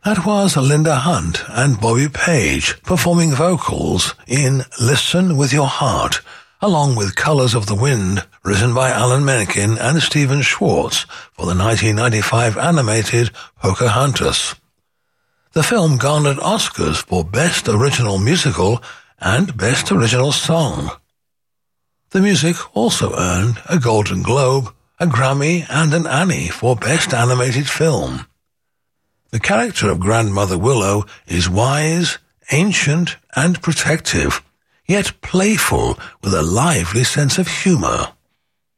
That was Linda Hunt and Bobby Page performing vocals in Listen With Your Heart, along with Colors of the Wind, written by Alan Menken and Stephen Schwartz for the 1995 animated Pocahontas. The film garnered Oscars for Best Original Musical and Best Original Song. The music also earned a Golden Globe, a Grammy, and an Annie for Best Animated Film. The character of Grandmother Willow is wise, ancient, and protective, yet playful with a lively sense of humor.